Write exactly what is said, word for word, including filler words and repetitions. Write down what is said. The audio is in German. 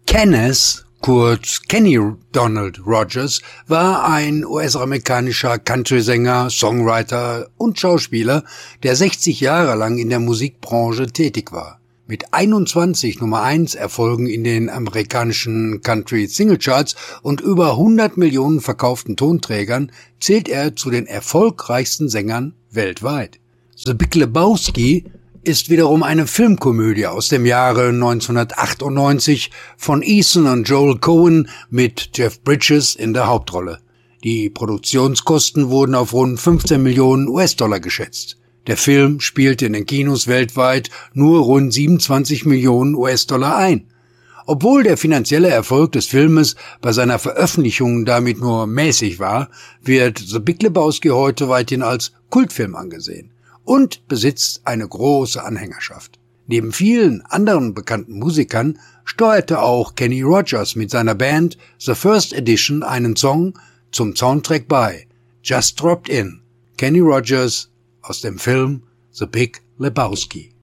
Kenneth, kurz Kenny Donald Rogers, war ein U S-amerikanischer Country-Sänger, Songwriter und Schauspieler, der sechzig Jahre lang in der Musikbranche tätig war. Mit einundzwanzig Nummer eins Erfolgen in den amerikanischen Country-Singlecharts und über hundert Millionen verkauften Tonträgern zählt er zu den erfolgreichsten Sängern weltweit. The Big Lebowski ist wiederum eine Filmkomödie aus dem Jahre neunzehnhundertachtundneunzig von Ethan und Joel Coen mit Jeff Bridges in der Hauptrolle. Die Produktionskosten wurden auf rund fünfzehn Millionen U S-Dollar geschätzt. Der Film spielte in den Kinos weltweit nur rund siebenundzwanzig Millionen U S-Dollar ein. Obwohl der finanzielle Erfolg des Filmes bei seiner Veröffentlichung damit nur mäßig war, wird The Big Lebowski heute weithin als Kultfilm angesehen und besitzt eine große Anhängerschaft. Neben vielen anderen bekannten Musikern steuerte auch Kenny Rogers mit seiner Band The First Edition einen Song zum Soundtrack bei. Just Dropped In, Kenny Rogers aus dem Film The Big Lebowski.